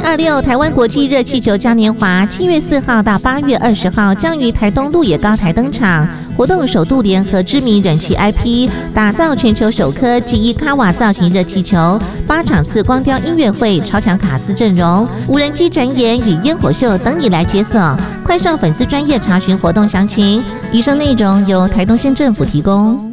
2026台湾国际热气球嘉年华7月4号到8月20号将于台东鹿野高台登场。活动首度联合知名人气 IP， 打造全球首颗G1卡瓦造型热气球，8场次光雕音乐会、超强卡司阵容、无人机展演与烟火秀等你来解锁。快上粉丝专页查询活动详情。以上内容由台东县政府提供。